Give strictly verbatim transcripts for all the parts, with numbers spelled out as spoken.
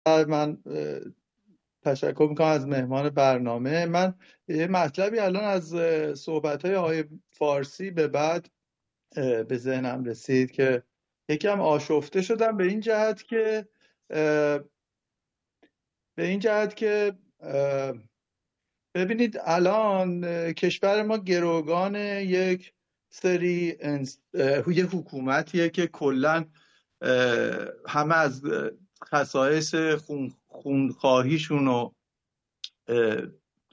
من اه، تشکر میکنم از مهمان برنامه. من یه مطلبی الان از صحبت‌های آقای فارسی به بعد اه، به ذهنم رسید که یکم آشفته شدم به این جهت که اه، به این جهت که اه، ببینید الان اه، کشور ما گروگان یک سری انس- اه، یه حکومتیه که کلا همه از اه، خصایص خون خونخواهیشون و اه،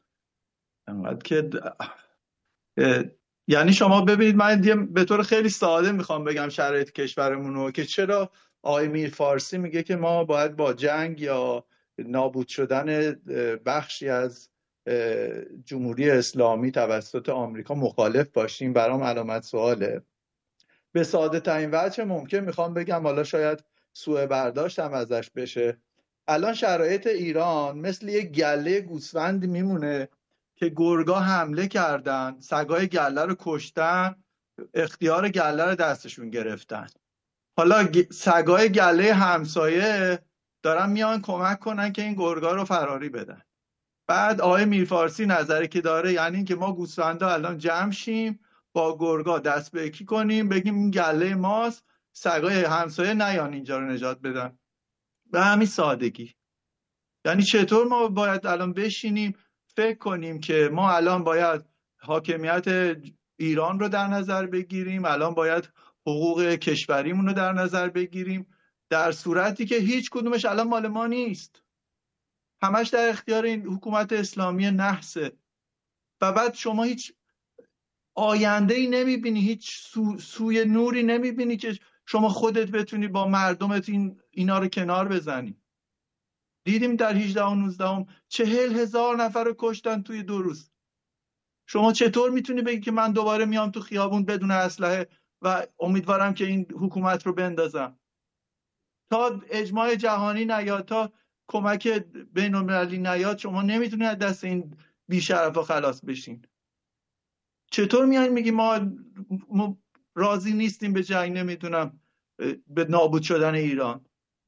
انقدر که د- اه، یعنی شما ببینید، من یه به طور خیلی ساده میخوام بگم شرایط کشورمون رو که چرا آقای میر فارسی میگه که ما باید با جنگ یا نابود شدن اه، بخشی از اه، جمهوری اسلامی توسط آمریکا مخالف باشیم. برام علامت سواله. به ساده ترین وجه ممکن میخوام بگم، حالا شاید سوء برداشت هم ازش بشه، الان شرایط ایران مثل یه گله گوسفند میمونه که گرگا حمله کردن، سگای گله رو کشتن، اختیار گله رو دستشون گرفتن. حالا گ- سگای گله همسایه دارن میان کمک کنن که این گرگا رو فراری بدن. بعد آقای میرفارسی نظری که داره یعنی این که ما گوسفندا الان جمع شیم، با گرگا دست به یکی کنیم، بگیم این گله ماست، سگای همسایه نیان اینجا رو نجات بدن. به همین سادگی. یعنی چطور ما باید الان بشینیم فکر کنیم که ما الان باید حاکمیت ایران رو در نظر بگیریم، الان باید حقوق کشوریمون رو در نظر بگیریم، در صورتی که هیچ کدومش الان مال ما نیست، همش در اختیار این حکومت اسلامی نحسه. و بعد شما هیچ آینده ای نمیبینی، هیچ سو، سوی نوری نمیبینی که شما خودت بتونی با مردمت این اینا رو کنار بزنی. دیدیم در هجده و نوزده چهل هزار نفر رو کشتن توی دو روز. شما چطور میتونی بگی که من دوباره میام تو خیابون بدون اسلحه و امیدوارم که این حکومت رو بندازم؟ تا اجماع جهانی نیاد، تا کمک بین المللی نیاد، شما نمیتونی از دست این بی‌شرفا خلاص بشین. چطور میان میگی ما, ما راضی نیستیم به جنگ، نمیدونم به نابود شدن ایران؟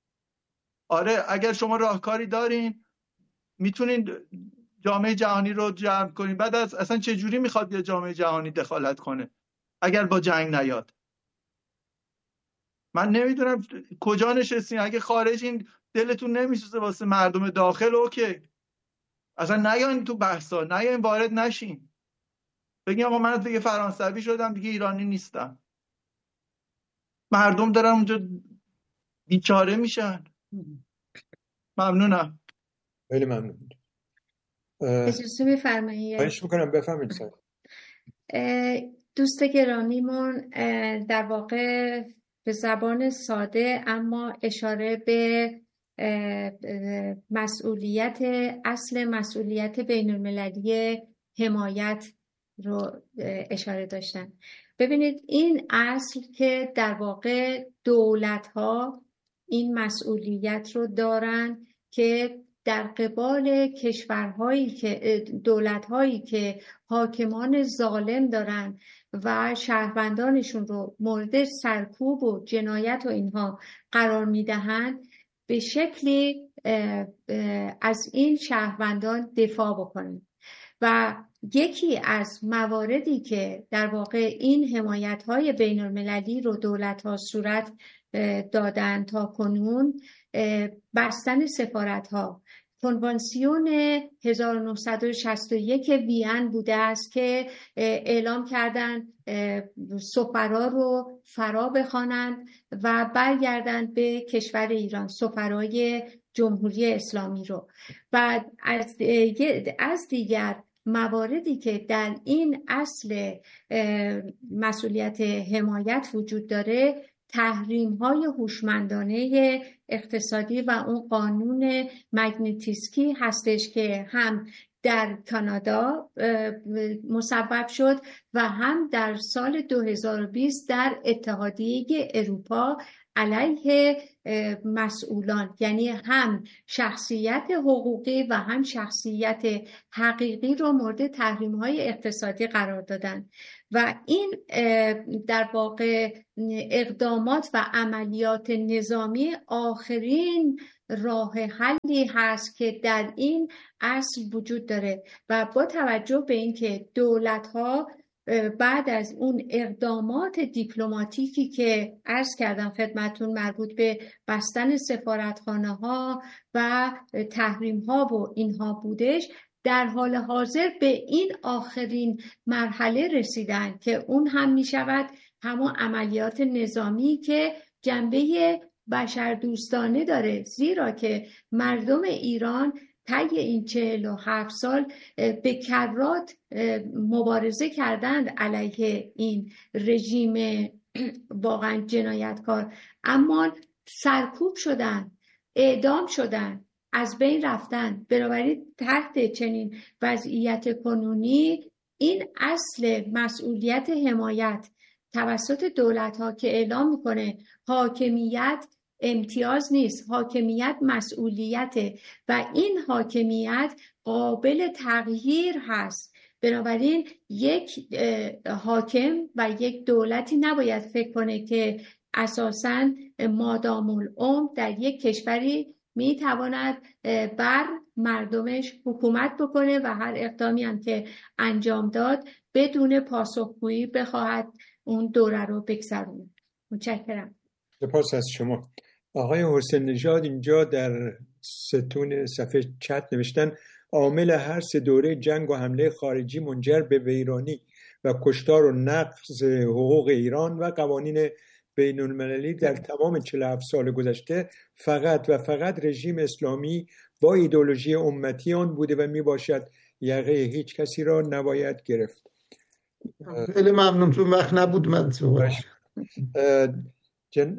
آره، اگر شما راهکاری دارین میتونین جامعه جهانی رو جمع کنین. بعد از اصلا چه جوری میخواد یه جامعه جهانی دخالت کنه اگر با جنگ نیاد؟ من نمیدونم کجا نشستین. اگه خارجین دلتون نمیسوزه واسه مردم داخل، اوکی، اصلا نیاین تو بحثا، نیاین وارد نشین. بگین آقا من دیگه فرانسوی شدم، دیگه ایرانی نیستم. مردم دارن اونجا بیچاره میشن. ممنونم. خیلی ممنون. اه، اجازه میفرمایید؟ خواهش میکنم بفهمید سر. دوست گرامیمون در واقع به زبان ساده اما اشاره به مسئولیت، اصل مسئولیت بین المللی حمایت رو اشاره داشتن. ببینید این اصل که در واقع دولت ها این مسئولیت رو دارن که در قبال کشورهایی که دولت‌هایی که حاکمان ظالم دارن و شهروندانشون رو مورد سرکوب و جنایت و اینها قرار میدهند، به شکلی از این شهروندان دفاع بکنن. و یکی از مواردی که در واقع این حمایت‌های بین المللی رو دولت‌ها صورت دادن تا کنون، بستن سفارت‌ها. کنوانسیون هزار و نهصد و شصت و یک وین بوده است که اعلام کردن سفرا رو فرا بخوانند و برگردند به کشور ایران، سفرای جمهوری اسلامی رو. و از از دیگر مواردی که در این اصل مسئولیت حمایت وجود داره، تحریم های هوشمندانه اقتصادی و اون قانون مگنیتسکی هستش که هم در کانادا مسبب شد و هم در سال دو هزار و بیست در اتحادیه اروپا علیه مسئولان، یعنی هم شخصیت حقوقی و هم شخصیت حقیقی رو مورد تحریم‌های اقتصادی قرار دادن. و این در واقع اقدامات و عملیات نظامی آخرین راه حلی هست که در این اصل وجود داره و با توجه به اینکه دولت‌ها بعد از اون اقدامات دیپلماتیکی که عرض کردم خدمتون مربوط به بستن سفارتخانه‌ها و تحریم‌ها و اینها بودش، در حال حاضر به این آخرین مرحله رسیدن که اون هم می شود همون عملیات نظامی که جنبه بشردوستانه داره، زیرا که مردم ایران طی این چهل و هفت سال به کرات مبارزه کردند علیه این رژیم واقعا جنایتکار، اما سرکوب شدن، اعدام شدن، از بین رفتن. بنابراین تحت چنین وضعیت کنونی این اصل مسئولیت حمایت توسط دولت‌ها که اعلام میکنه حاکمیت امتیاز نیست، حاکمیت مسئولیته و این حاکمیت قابل تغییر هست. بنابراین یک حاکم و یک دولتی نباید فکر کنه که اساساً مادام العمر در یک کشوری میتواند بر مردمش حکومت بکنه و هر اقدامی هم که انجام داد بدون پاسخگویی بخواهد اون دوره رو بگذرونه. متشکرم. سپاس از شما. آقای حسین نژاد اینجا در ستون صفحه چت نوشتن عامل هر سه دوره جنگ و حمله خارجی منجر به ویرانی و کشتار و نقض حقوق ایران و قوانین بین المللی در تمام چهل و هفت سال گذشته فقط و فقط رژیم اسلامی با ایدئولوژی امتی آن بوده و می باشد یقه هیچ کسی را نباید گرفت. خیلی ممنون، تو وقت نبود من صحبت جن...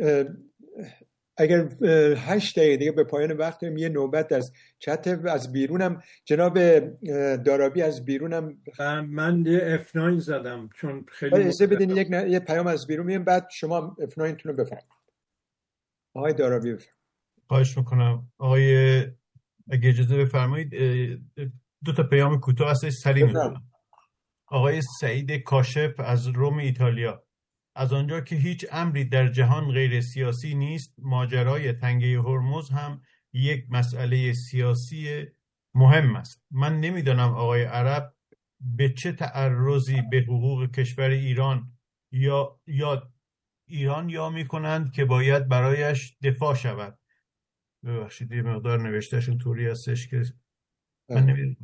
اگر هشت دقیقه دیگه به پایان وقت یه نوبت از چت از بیرونم جناب دارابی از بیرونم من یه اف نه زدم چون خیلی اجازه بدین یک ن... یه پیام از بیرون میام بعد شما اف نه تون رو بفرمایید. آقای دارابی بفرمایید. خواهش میکنم آقای اگه اجازه بفرمایید دو تا پیام کوتاه هستش سریع میگم. آقای سعید کاشف از روم ایتالیا: از آنجا که هیچ امری در جهان غیر سیاسی نیست، ماجرای تنگه هرمز هم یک مسئله سیاسی مهم است. من نمیدانم آقای عرب به چه تعرضی به حقوق کشور ایران یا یا ایران یا میکنند که باید برایش دفاع شود. ببخشید یه مقدار نوشتهشون طوری هستش که من نمیدونم.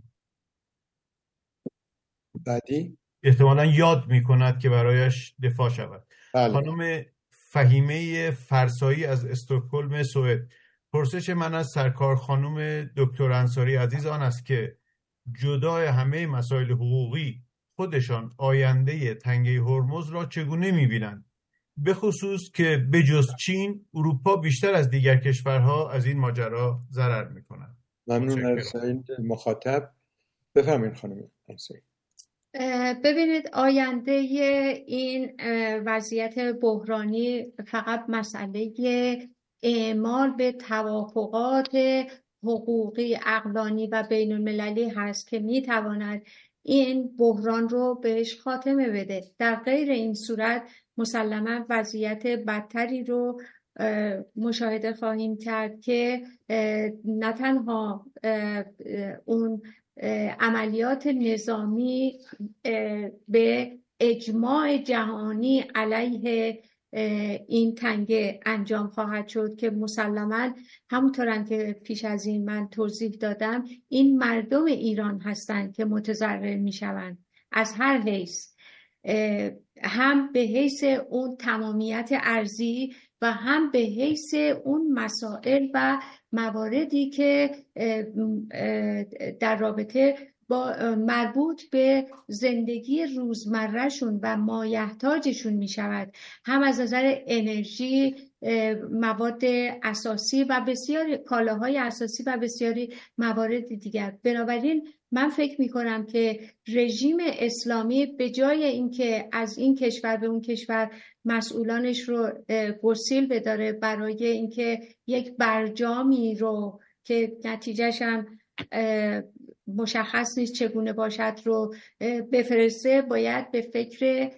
بعدی احتمالاً یاد میکند که برایش دفاع شود. بله. خانم فهیمه فرسایی از استکهلم سوئد: پرسش من از سرکار خانم دکتر انصاری عزیز آن است که جدای همه مسائل حقوقی خودشان آینده تنگه هرمز را چگونه میبینند، به خصوص که به جز چین اروپا بیشتر از دیگر کشورها از این ماجرا ضرر میکنند. ممنون از مخاطب. بفرمایید خانم انصاری. ببینید آینده این وضعیت بحرانی فقط مسئله اعمال به توافقات حقوقی عقلانی و بین المللی هست که میتواند این بحران رو بهش خاتمه بده. در غیر این صورت مسلما وضعیت بدتری رو مشاهده خواهیم کرد که نه تنها اون عملیات نظامی به اجماع جهانی علیه این تنگه انجام خواهد شد که مسلماً همونطورن که پیش از این من توضیح دادم این مردم ایران هستند که متضرر میشوند از هر حیث، هم به حیث اون تمامیت ارضی و هم به حیث اون مسائل و مواردی که در رابطه با مربوط به زندگی روزمرهشون و مایحتاجشون می شود، هم از نظر انرژی، مواد اساسی و بسیاری کالاهای اساسی و بسیاری موارد دیگر. بنابراین من فکر می کنم که رژیم اسلامی به جای اینکه از این کشور به اون کشور مسئولانش رو گسیل بداره برای اینکه یک برجامی رو که نتیجهش هم مشخص نیست چگونه باشد رو بفرسته، باید به فکر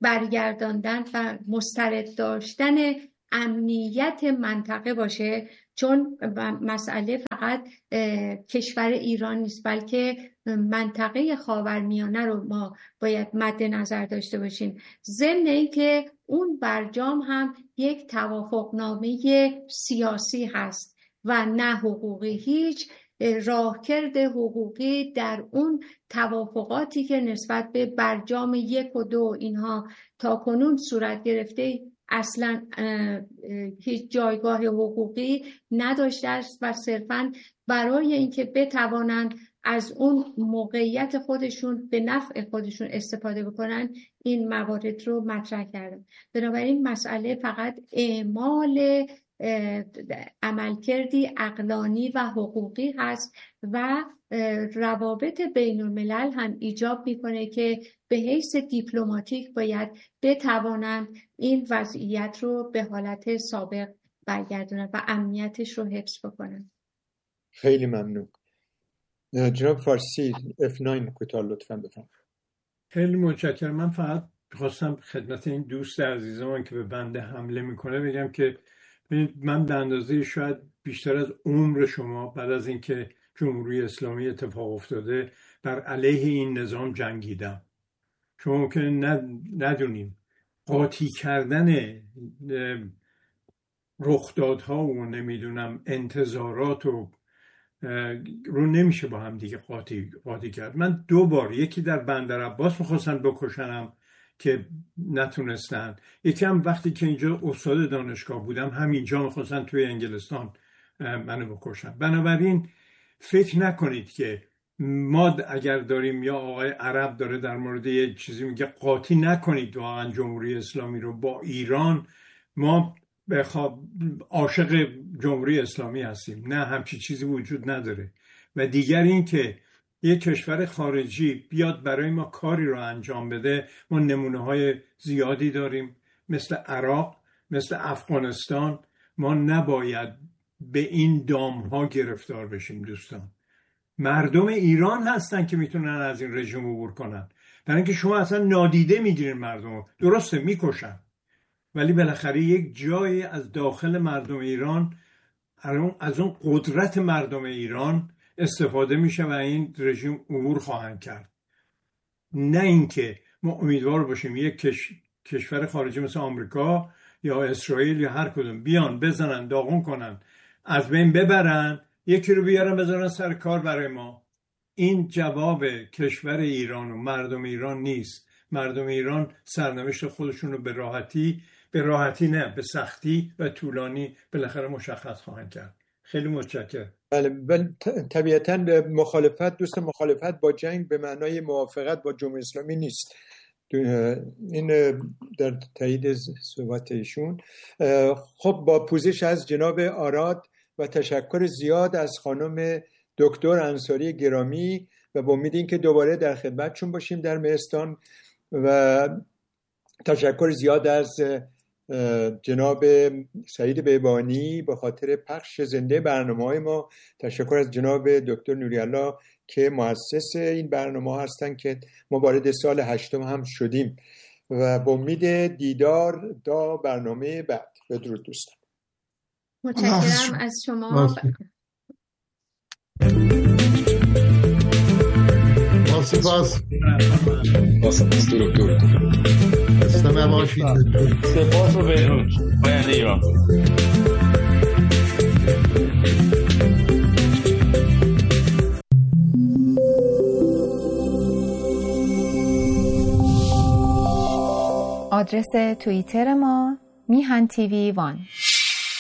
برگرداندن و مسترد داشتن امنیت منطقه باشه چون مسئله فقط کشور ایران نیست، بلکه منطقه خاورمیانه رو ما باید مد نظر داشته باشیم. ضمن اینکه اون برجام هم یک توافقنامه سیاسی هست و نه حقوقی. هیچ راهکرد حقوقی در اون توافقاتی که نسبت به برجام یک و دو اینها تا کنون صورت گرفته اصلا هیچ جایگاه حقوقی نداشته است و صرفاً برای اینکه بتوانند از اون موقعیت خودشون به نفع خودشون استفاده بکنن این موارد رو مطرح کردن. بنابراین مسئله فقط اعمال عملکردی عقلانی و حقوقی هست و روابط بین الملل هم ایجاب میکنه که به حیث دیپلماتیک باید بتوانند این وضعیت رو به حالت سابق برگردونن و امنیتش رو حفظ بکنن. خیلی ممنون. جناب فارسی اف نه کوتاه لطفاً بفرمایید. خیلی متشکرم. من فقط خواستم خدمت این دوست عزیزم که به بنده حمله میکنه بگم که من به اندازه شاید بیشتر از عمر شما بعد از اینکه جمهوری اسلامی اتفاق افتاده بر علیه این نظام جنگیدم. شما ممکنه ندونیم قاطی کردن رخدادها و نمیدونم انتظارات و رو نمیشه با هم دیگه قاطی قاطی کرد. من دو بار، یکی در بندر عباس میخواستن بکشنم که نتونستن، یکی هم وقتی که اینجا استاد دانشگاه بودم همینجا میخواستن توی انگلستان منو بکشن. بنابراین فکر نکنید که ما اگر داریم یا آقای عرب داره در مورد یه چیزی میگه قاطی نکنید واقعا جمهوری اسلامی رو با ایران، ما بخواب عاشق جمهوری اسلامی هستیم. نه، همچی چیزی وجود نداره. و دیگر این که یک کشور خارجی بیاد برای ما کاری رو انجام بده، ما نمونه های زیادی داریم مثل عراق، مثل افغانستان. ما نباید به این دام ها گرفتار بشیم دوستان. مردم ایران هستن که میتونن از این رژیم عبور کنن، برای اینکه شما اصلا نادیده میگیرین مردم. درسته میکشن، ولی بالاخره یک جایی از داخل مردم ایران، از اون قدرت مردم ایران استفاده میشه و این رژیم عبور خواهند کرد. نه اینکه ما امیدوار باشیم یک کش... کشور خارجی مثل آمریکا یا اسرائیل یا هر کدوم بیان بزنن داغون کنن از بین ببرن، یکی رو بیارن بذارن سر کار برای ما. این جواب کشور ایران و مردم ایران نیست. مردم ایران سرنوشت خودشون رو به راحتی به راحتی نه به سختی و طولانی بالاخره مشخص خواهند کرد. خیلی متشکرم. بله، ولی طبیعتاً مخالفت دوست مخالفت با جنگ به معنای موافقت با جمهوری اسلامی نیست. این در تایید صحبت ایشون. خب با پوزش از جناب آراد و تشکر زیاد از خانم دکتر انصاری گرامی و با امید اینکه دوباره در خدمتشون باشیم در مهستان، و تشکر زیاد از جناب سعید بیبانی به خاطر پخش زنده برنامه‌های ما. تشکر از جناب دکتر نوری‌الله که مؤسس این برنامه هستن که ما وارد سال هشتم هم شدیم و با امید دیدار تا برنامه بعد. بدرود دوستان. متشکرم از شما. سپاس. سپاس دکتر. استمع باشید. سپاس و بدرود. پاینده ایران. آدرس توییتر ما میهن تیوی وان.